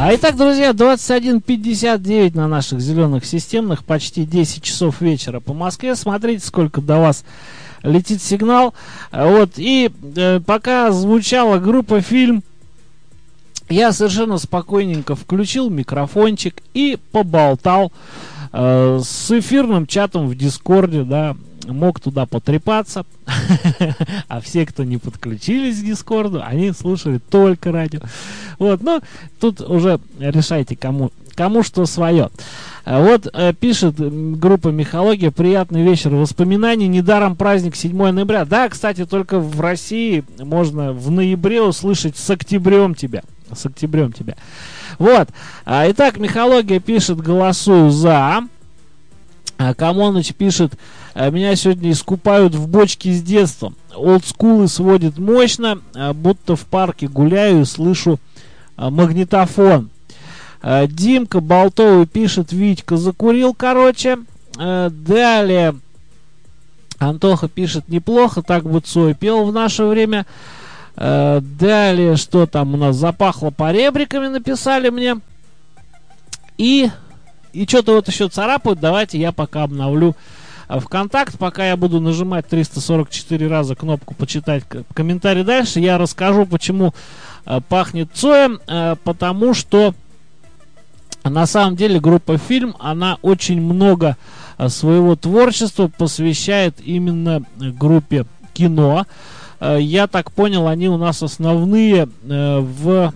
Итак, друзья, 21:59 на наших зеленых системных, почти 10 часов вечера по Москве. Смотрите, сколько до вас летит сигнал. Вот, и пока звучала группа «Фильм», я совершенно спокойненько включил микрофончик и поболтал с эфирным чатом в Дискорде, да. Мог туда потрепаться, а все, кто не подключились к Дискорду, они слушали только радио. Вот, ну, тут уже решайте, кому что свое. Вот пишет группа «Мифология», приятный вечер воспоминаний, недаром праздник 7 ноября. Да, кстати, только в России можно в ноябре услышать «С октябрем тебя». С октябрем тебя. Вот. Итак, «Мифология» пишет «Голосую за». Камоныч пишет: меня сегодня искупают в бочке с детства. Олдскулы сводит мощно, будто в парке гуляю и слышу магнитофон. Димка Болтовый пишет: Витька закурил, короче. Далее Антоха пишет: неплохо, так бы Цой пел в наше время. Далее, что там у нас? Запахло поребриками, написали мне. И что-то вот еще царапают. Давайте я пока обновлю ВКонтакт. Пока я буду нажимать 344 раза кнопку «Почитать комментарий дальше», я расскажу, почему пахнет Цоем. Потому что на самом деле группа «Фильм», она очень много своего творчества посвящает именно группе «Кино». Я так понял, они у нас основные в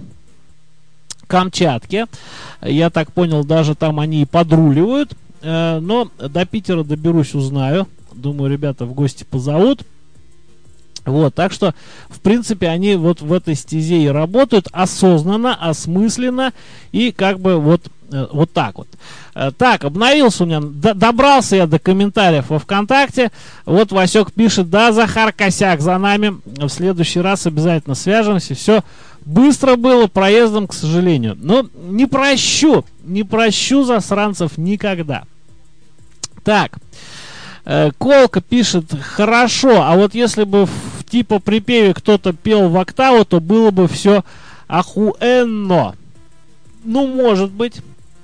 Камчатке. Я так понял, даже там они и подруливают. Но до Питера доберусь, узнаю. Думаю, ребята в гости позовут. Вот, так что, в принципе, они вот в этой стезе и работают осознанно, осмысленно и как бы вот так вот. Так, обновился у меня, добрался я до комментариев во ВКонтакте. Вот Васек пишет: да, Захар Косяк за нами. В следующий раз обязательно свяжемся. Все быстро было, проездом, к сожалению. Но не прощу засранцев никогда. Так, Колка пишет: хорошо, а вот если бы в типа припеве кто-то пел в октаву, то было бы все охуенно. Ну, может быть,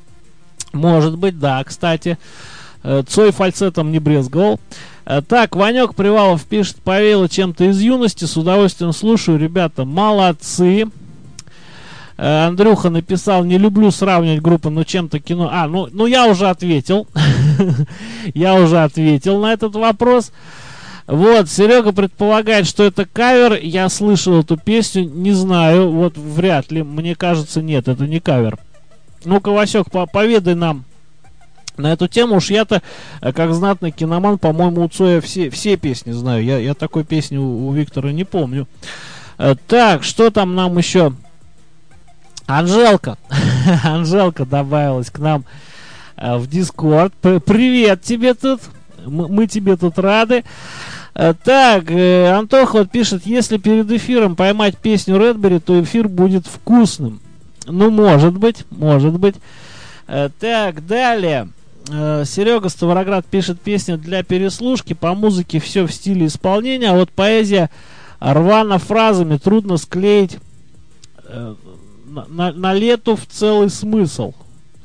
да, кстати. Цой фальцетом не брезговал. Так, Ванек Привалов пишет: повеяло чем-то из юности, с удовольствием слушаю, ребята, молодцы. Андрюха написал: не люблю сравнивать группы, но чем-то кино. Ну я уже ответил. Я уже ответил на этот вопрос. Вот, Серега предполагает, что это кавер. Я слышал эту песню, не знаю, вот вряд ли. Мне кажется, нет, это не кавер. Ну-ка, Васек, поведай нам на эту тему. Уж я-то, как знатный киноман, по-моему, у Цоя все песни знаю. Я такой песни у Виктора не помню. Так, что там нам еще? Анжелка. Анжелка добавилась к нам в Дискорд. Привет тебе тут. Мы тебе тут рады. Так, Антоха вот пишет: если перед эфиром поймать песню Редбери, то эфир будет вкусным. Ну, может быть. Так, далее. Серега Ставроград пишет: песня для переслушки, по музыке все в стиле исполнения, а вот поэзия рвана фразами, трудно склеить на лету в целый смысл.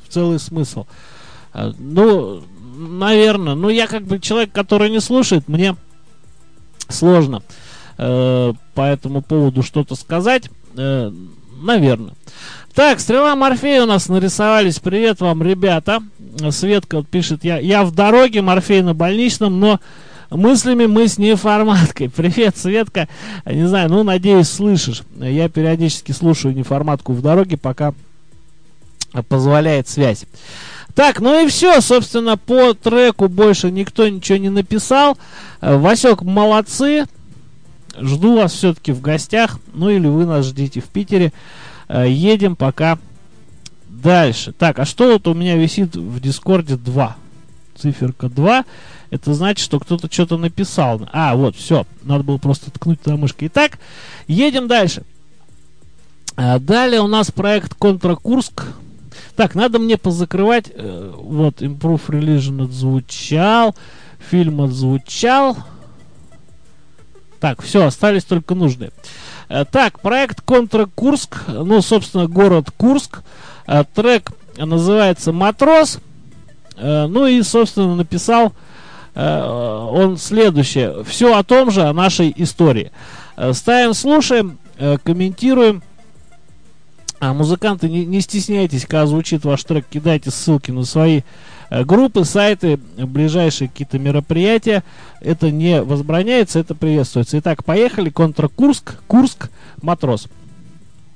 Ну, наверное. Ну, я как бы человек, который не слушает, мне сложно по этому поводу что-то сказать. Наверное. Так, Стрела Морфея у нас нарисовались. Привет вам, ребята. Светка вот пишет: я в дороге, Морфей на больничном, но мыслями мы с неформаткой. Привет, Светка. Не знаю, ну, надеюсь, слышишь. Я периодически слушаю неформатку в дороге, пока позволяет связь. Так, ну и все, собственно, по треку больше никто ничего не написал. Васек, молодцы. Жду вас все-таки в гостях. Ну или вы нас ждите в Питере. Едем пока дальше. Так, а что вот у меня висит в Дискорде? 2. Циферка 2. Это значит, что кто-то что-то написал. Вот, все. Надо было просто ткнуть туда мышкой. Итак, едем дальше. Далее у нас проект Контра Курск. Так, надо мне позакрывать. Вот, Improve Religion отзвучал. Фильм отзвучал. Так, все, остались только нужные. Так, проект Контра Курск. Ну, собственно, город Курск. Трек называется «Матрос». Ну и, собственно, написал он следующее. Все о том же, о нашей истории. Ставим, слушаем, комментируем. Музыканты, не стесняйтесь, когда звучит ваш трек, кидайте ссылки на свои группы, сайты, ближайшие какие-то мероприятия. Это не возбраняется, это приветствуется. Итак, поехали. Контра Курск, Курск, «Матрос».